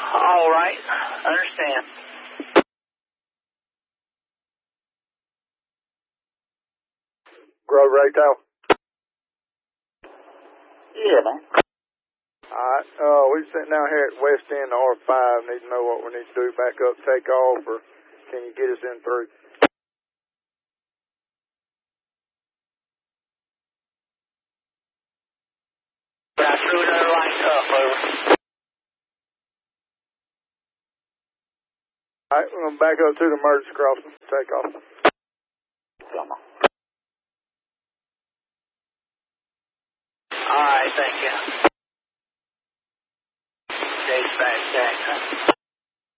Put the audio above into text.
All right. Understand. Grove Ray Tower. Yeah, man. Alright, we're sitting down here at West End R5, need to know what we need to do, back up, take off, or can you get us in through? I threw another line up, over. Alright, we're going to back up to the emergency crossing, take off. Come on. All right, thank you. Dispatch, Jackson.